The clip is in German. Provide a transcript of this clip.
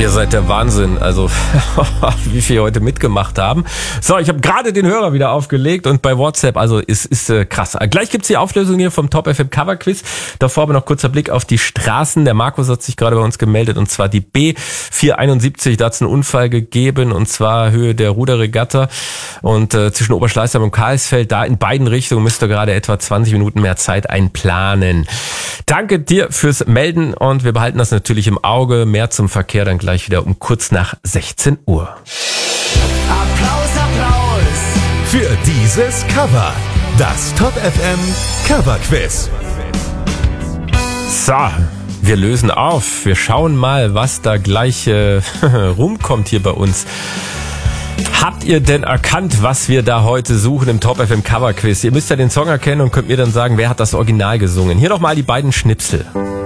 Ihr seid der Wahnsinn, also wie viel heute mitgemacht haben. So, ich habe gerade den Hörer wieder aufgelegt und bei WhatsApp, also es ist krass. Gleich gibt's die Auflösung hier vom Top FM Cover Quiz. Davor aber noch kurzer Blick auf die Straßen. Der Markus hat sich gerade bei uns gemeldet und zwar die B471. Da hat's einen Unfall gegeben und zwar Höhe der Ruderregatta und zwischen Oberschleißheim und Karlsfeld. Da in beiden Richtungen müsst ihr gerade etwa 20 Minuten mehr Zeit einplanen. Danke dir fürs Melden und wir behalten das natürlich im Auge. Mehr zum Verkehr dann gleich wieder um kurz nach 16 Uhr. Applaus, Applaus für dieses Cover. Das Top FM Cover Quiz. So, wir lösen auf. Wir schauen mal, was da gleich rumkommt hier bei uns. Habt ihr denn erkannt, was wir da heute suchen im Top FM Cover Quiz? Ihr müsst ja den Song erkennen und könnt mir dann sagen, wer hat das Original gesungen. Hier nochmal die beiden Schnipsel.